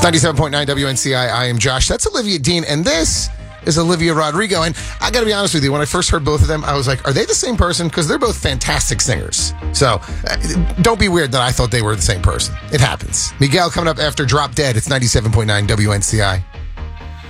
97.9 WNCI. I am Josh. That's Olivia Dean. And this is Olivia Rodrigo. And I got to be honest with you, when I first heard both of them, I was like, are they the same person? Because they're both fantastic singers. So don't be weird that I thought they were the same person. It happens. Miguel coming up after Drop Dead. It's 97.9 WNCI.